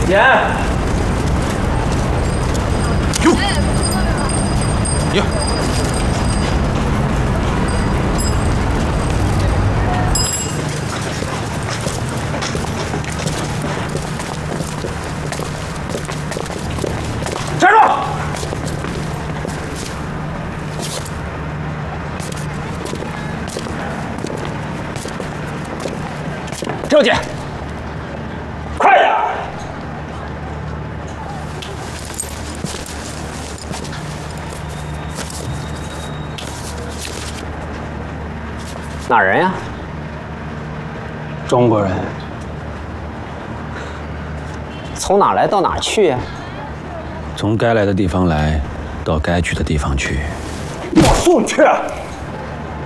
严。 哟。 站住！周姐，快点！哪人呀？ 中国人。 从哪来到哪去呀？ 从该来的地方来，到该去的地方去。 我送去。